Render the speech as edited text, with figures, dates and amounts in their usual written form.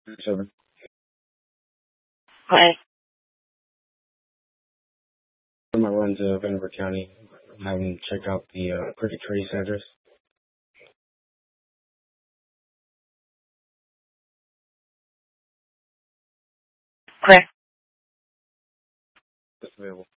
7. Hi. I'm gonna run to Vanderbilt County, have them check out the Cricket Trace address. Correct. That's available.